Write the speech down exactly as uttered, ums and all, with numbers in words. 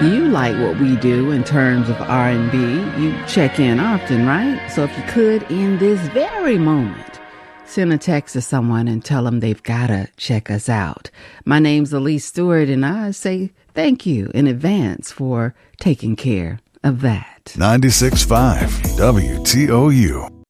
You like what we do in terms of R and B. You check in often, right? So if you could, in this very moment, send a text to someone and tell them they've got to check us out. My name's Elise Stewart, and I say thank you in advance for taking care of that. ninety-six point five W T O U